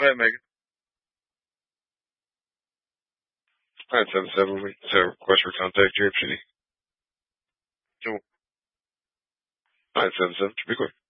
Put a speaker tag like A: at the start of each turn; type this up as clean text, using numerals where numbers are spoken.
A: Go ahead, Megan. All right, 7-7. So request for contact, Drip City. All right, 7-7. Be quick.